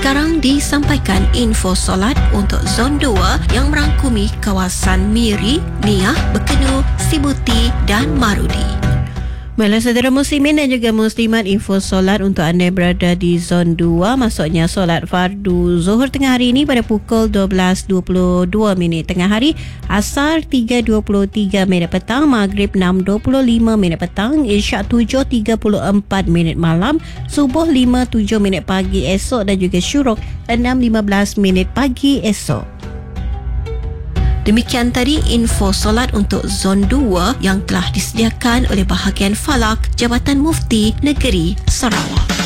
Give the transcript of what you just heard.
Sekarang disampaikan info solat untuk Zon 2 yang merangkumi kawasan Miri, Niah, Bekenu, Sibuti dan Marudi. Baiklah saudara muslimin dan juga muslimat, info solat untuk anda yang berada di Zon 2, maksudnya solat fardu Zuhur tengah hari ini pada pukul 12.22 tengah hari, Asar 3.23 petang, Maghrib 6.25 petang, Isyak 7.34 malam, Subuh 5.07 pagi esok dan juga Syuruk 6.15 pagi esok. Demikian tadi info solat untuk Zon 2 yang telah disediakan oleh bahagian Falak Jabatan Mufti Negeri Sarawak.